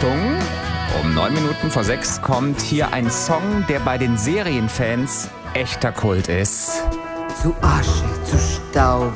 Achtung, um 9 Minuten vor 6 kommt hier ein Song, der bei den Serienfans echter Kult ist. Zu Asche, zu Staub,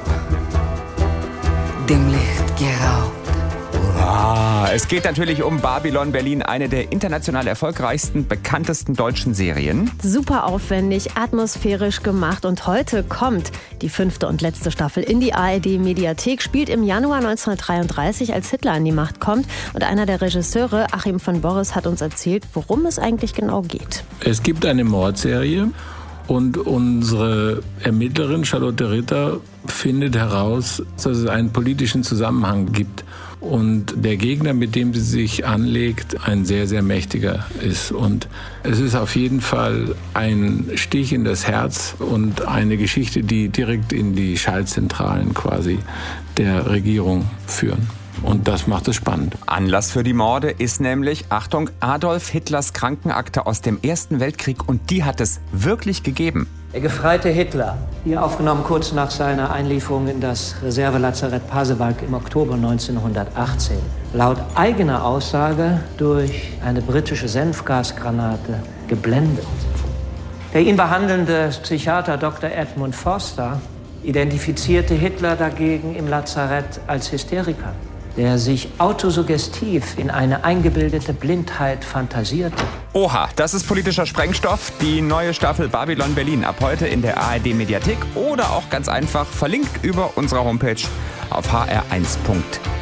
dem Licht geraubt. Es geht natürlich um Babylon Berlin, eine der international erfolgreichsten, bekanntesten deutschen Serien. Super aufwendig, atmosphärisch gemacht und heute kommt die 5. und letzte Staffel in die ARD-Mediathek, spielt im Januar 1933, als Hitler an die Macht kommt. Und einer der Regisseure, Achim von Borres, hat uns erzählt, worum es eigentlich genau geht. Es gibt eine Mordserie und unsere Ermittlerin Charlotte Ritter findet heraus, dass es einen politischen Zusammenhang gibt. Und der Gegner, mit dem sie sich anlegt, ein sehr, sehr mächtiger ist. Und es ist auf jeden Fall ein Stich in das Herz und eine Geschichte, die direkt in die Schaltzentralen quasi der Regierung führen. Und das macht es spannend. Anlass für die Morde ist nämlich, Achtung, Adolf Hitlers Krankenakte aus dem Ersten Weltkrieg. Und die hat es wirklich gegeben. Der gefreite Hitler, hier aufgenommen kurz nach seiner Einlieferung in das Reservelazarett Pasewalk im Oktober 1918. Laut eigener Aussage durch eine britische Senfgasgranate geblendet. Der ihn behandelnde Psychiater Dr. Edmund Forster identifizierte Hitler dagegen im Lazarett als Hysteriker, der sich autosuggestiv in eine eingebildete Blindheit fantasierte. Oha, das ist politischer Sprengstoff. Die neue Staffel Babylon Berlin ab heute in der ARD-Mediathek oder auch ganz einfach verlinkt über unserer Homepage auf hr1.de.